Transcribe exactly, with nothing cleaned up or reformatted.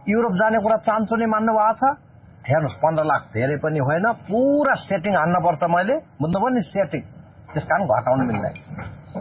Europe जाने कुरा चान्चो नै मान्नु भएको छ। हेर्नुहोस् पन्ध्र लाख धेरै पनि होइन, पुरा सेटिङ हान्न पर्छ। मैले बुझ्नु पनि सेटिङ, त्यस कारण घटाउनु मिल्दैन।